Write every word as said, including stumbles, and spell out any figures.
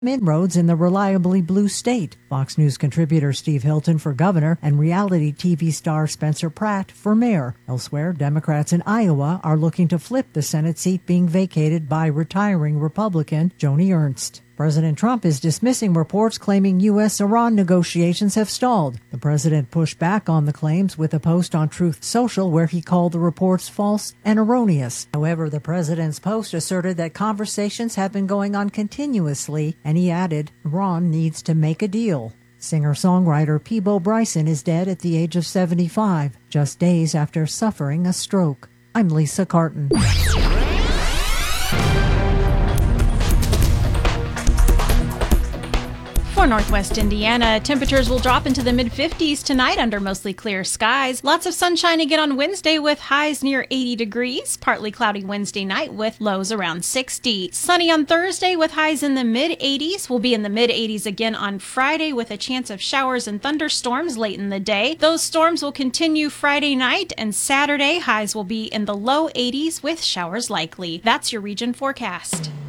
inroads in the reliably blue state. Fox News contributor Steve Hilton for governor and reality T V star Spencer Pratt for mayor. Elsewhere, Democrats in Iowa are looking to flip the Senate seat being vacated by retiring Republican Joni Ernst. President Trump is dismissing reports claiming U S Iran negotiations have stalled. The president pushed back on the claims with a post on Truth Social where he called the reports false and erroneous. However, the president's post asserted that conversations have been going on continuously, and he added, Iran needs to make a deal. Singer-songwriter Peabo Bryson is dead at the age of seventy-five, just days after suffering a stroke. I'm Lisa Carton. For Northwest Indiana, temperatures will drop into the mid fifties tonight under mostly clear skies. Lots of sunshine again on Wednesday with highs near eighty degrees. Partly cloudy Wednesday night with lows around sixty. Sunny on Thursday with highs in the mid eighties. We'll be in the mid eighties again on Friday with a chance of showers and thunderstorms late in the day. Those storms will continue Friday night, and Saturday highs will be in the low eighties with showers likely. That's your region forecast.